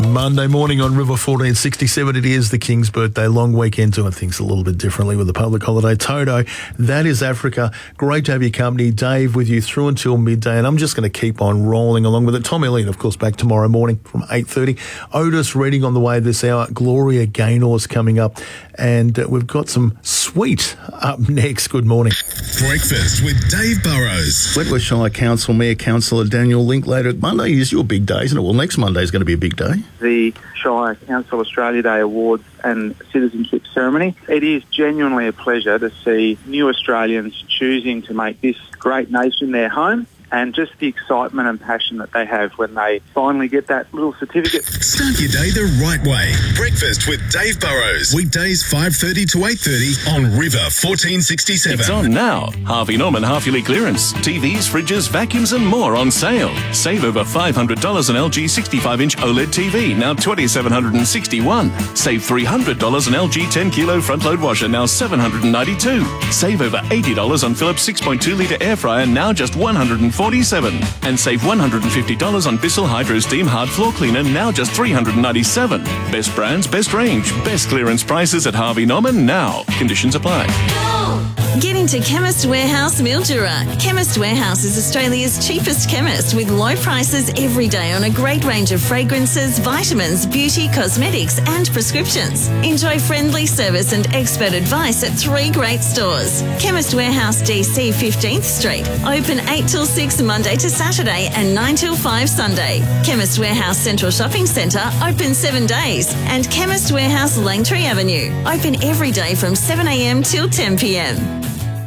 Monday morning on River 1467. It is the King's birthday, long weekend, doing things a little bit differently with the public holiday. Toto, that is Africa. Great to have your company. Dave with you through until midday, and I'm just going to keep on rolling along with it. Tom Elliott, of course, back tomorrow morning from 8:30. Otis reading on the way this hour. Gloria Gaynor's coming up, and we've got some sweet up next. Good morning. Breakfast with Dave Burrows. Wentworth Shire Council Mayor Councillor Daniel Linklater. Monday is your big day, isn't it? Well, next Monday is going to be a big day. The Shire Council Australia Day Awards and Citizenship Ceremony. It is genuinely a pleasure to see new Australians choosing to make this great nation their home, and just the excitement and passion that they have when they finally get that little certificate. Start your day the right way. Breakfast with Dave Burrows. Weekdays 5:30 to 8:30 on River 1467. It's on now. Harvey Norman half-yearly clearance. TVs, fridges, vacuums and more on sale. Save over $500 on LG 65-inch OLED TV, now $2,761. Save $300 on LG 10-kilo front-load washer, now $792. Save over $80 on Philips 6.2-litre air fryer, now just $147. And save $150 on Bissell Hydro Steam Hard Floor Cleaner, now just $397. Best brands, best range, best clearance prices at Harvey Norman now. Conditions apply. Get into Chemist Warehouse Mildura. Chemist Warehouse is Australia's cheapest chemist with low prices every day on a great range of fragrances, vitamins, beauty, cosmetics and prescriptions. Enjoy friendly service and expert advice at 3 great stores. Chemist Warehouse DC 15th Street. Open 8 till 6 Monday to Saturday and 9 till 5 Sunday. Chemist Warehouse Central Shopping Centre open 7 days. And Chemist Warehouse Langtree Avenue. Open every day from 7 a.m. till 10 p.m.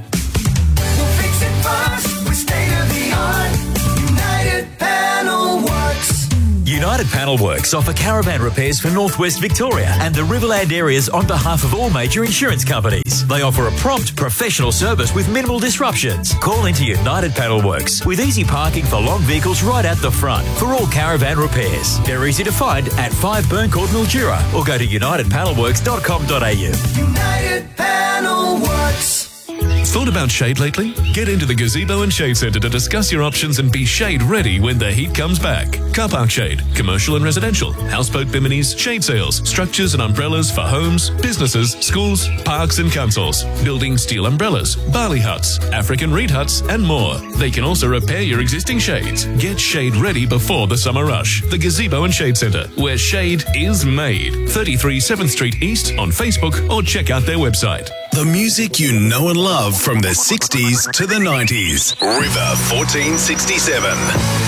United Panel Works offer caravan repairs for Northwest Victoria and the Riverland areas on behalf of all major insurance companies. They offer a prompt, professional service with minimal disruptions. Call into United Panel Works with easy parking for long vehicles right out the front for all caravan repairs. They're easy to find at 5 Burncourt, Mildura, or go to unitedpanelworks.com.au. United Panel Works. Thought about shade lately? Get into the Gazebo and Shade Centre to discuss your options and be shade ready when the heat comes back. Car park shade, commercial and residential, houseboat biminis, shade sails, structures and umbrellas for homes, businesses, schools, parks and councils, building steel umbrellas, barley huts, African reed huts and more. They can also repair your existing shades. Get shade ready before the summer rush. The Gazebo and Shade Centre, where shade is made. 33 7th Street East on Facebook or check out their website. The music you know and love from the 60s to the 90s. River 1467.